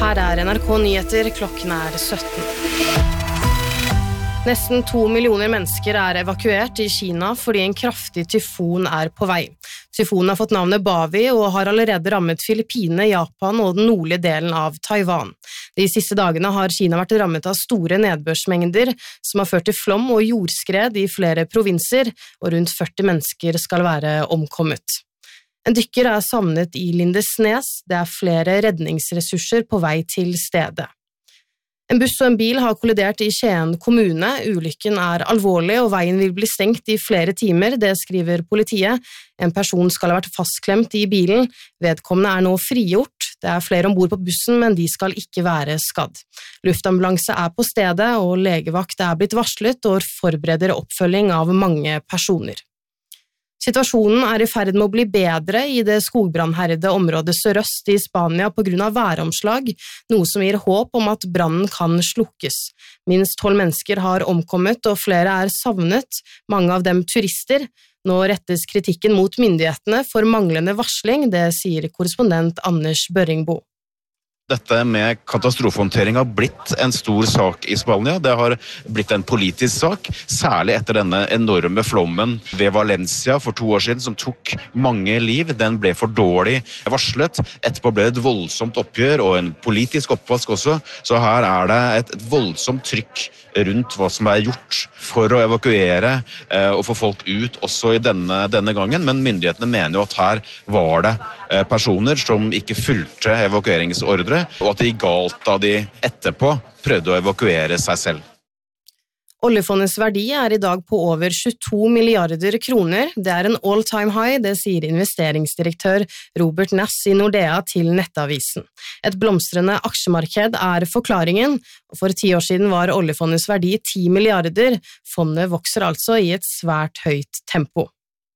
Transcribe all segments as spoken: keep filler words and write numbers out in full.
Her er N R K Nyheter, klokken er sytten. Nesten to millioner mennesker er evakuert i Kina fordi en kraftig tyfon er på vei. Tyfonen har fått navnet Bavi og har allerede rammet Filippinene, Japan og den nordlige delen av Taiwan. De siste dagene har Kina vært rammet av store nedbørsmengder som har ført til flom og jordskred i flere provinser, og rundt førti mennesker skal være omkommet. En dykker er savnet i Lindesnes, det er flere redningsressurser på vei til stedet. En buss og en bil har kollidert i Skien kommune. Ulykken er alvorlig og veien vil bli stengt i flere timer, det skriver politiet. En person skal ha vært fastklemt i bilen. Vedkommende er nå frigjort. Det er flere ombord på bussen, men de skal ikke være skadd. Luftambulanse er på stedet, og legevakt er blitt varslet og forbereder oppfølging av mange personer. Situasjonen er i ferd med å bli bedre i det skogbrannherrede området sørøst i Spania på grunn av væromslag, noe som gir håp om at brannen kan slukkes. Minst tolv mennesker har omkommet og flere er savnet, mange av dem turister. Nå rettes kritikken mot myndighetene for manglende varsling, det sier korrespondent Anders Børringbo. Dette med katastrofehåndtering har blitt en stor sak i Spania. Det har blitt en politisk sak, særlig etter denne enorme flommen ved Valencia for to år siden, som tok mange liv. Den ble for dårlig varslet. Etterpå ble det et voldsomt oppgjør og en politisk oppvask også. Så her er det et, et voldsomt trykk rundt hva som er gjort for å evakuere eh, og få folk ut også i denne, denne gangen. Men myndighetene mener jo at her var det eh, personer som ikke fulgte evakueringsordre, og at det gikk galt da de etterpå prøvde å evakuere seg selv. Oljefondets verdi er i dag på over tjueto milliarder kroner. Det er en all-time high, det sier investeringsdirektør Robert Nass i Nordea til Nettavisen. Et blomstrende aksjemarked er forklaringen, og for ti år siden var oljefondets verdi ti milliarder. Fondet vokser altså i et svært høyt tempo.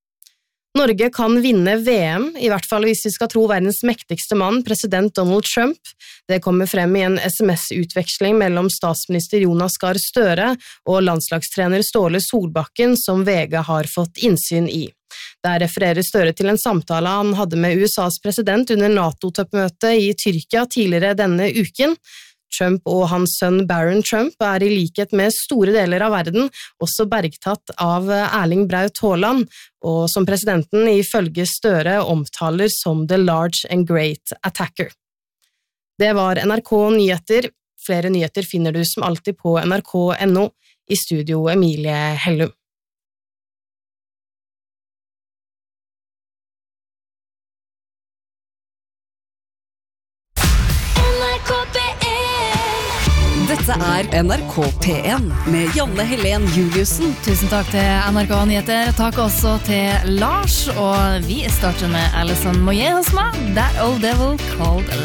Norge kan vinne V M, i hvert fall hvis vi skal tro verdens mektigste mann, president Donald Trump. Det kommer frem i en S M S-utveksling mellom statsminister Jonas Gahr Støre og landslagstrener Ståle Solbakken som V G har fått innsyn i. Der refererer Støre til en samtale han hadde med U S A's president under NATO-toppmøtet i Tyrkia tidligere denne uken. Trump og hans sønn Barron Trump er i likhet med store deler av verden også bergtatt av Erling Braut Haaland, og som presidenten ifølge Støre omtaler som The Large and Great Attacker. Det var N R K Nyheter. Flere nyheter finner du som alltid på N R K punktum N O. I studio Emilie Hellum. Dette er N R K P en med Janne Helen Juliussen. Tusen takk til N R K Nyheter. Takk også til Lars. Og vi starter med Alison Moyet hos meg. That Old Devil Called